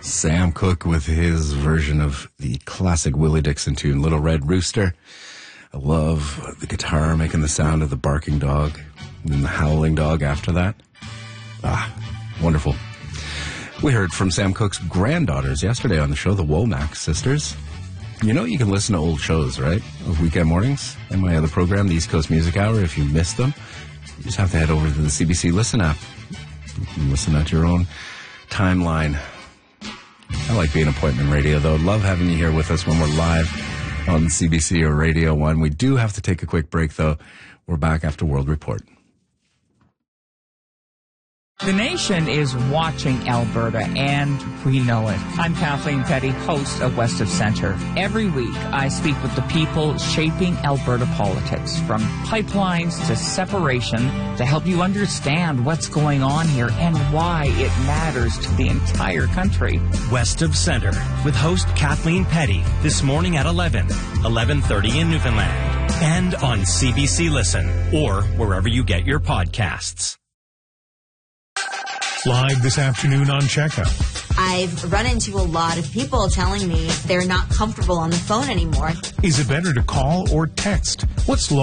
Sam Cooke with his version of the classic Willie Dixon tune, Little Red Rooster. I love the guitar making the sound of the barking dog and the howling dog after that. Wonderful. We heard from Sam Cooke's granddaughters yesterday on the show, the Womack sisters. You know you can listen to old shows, right? Weekend mornings and my other program, the East Coast Music Hour. If you missed them, you just have to head over to the CBC Listen app. You can listen at your own timeline. I like being appointment radio, though. Love having you here with us when we're live on CBC or Radio 1. We do have to take a quick break, though. We're back after World Report. The nation is watching Alberta, and we know it. I'm Kathleen Petty, host of West of Centre. Every week, I speak with the people shaping Alberta politics, from pipelines to separation, to help you understand what's going on here and why it matters to the entire country. West of Centre, with host Kathleen Petty, this morning at 11:30 in Newfoundland, and on CBC Listen, or wherever you get your podcasts. Live this afternoon on Checkout. I've run into a lot of people telling me they're not comfortable on the phone anymore. Is it better to call or text? What's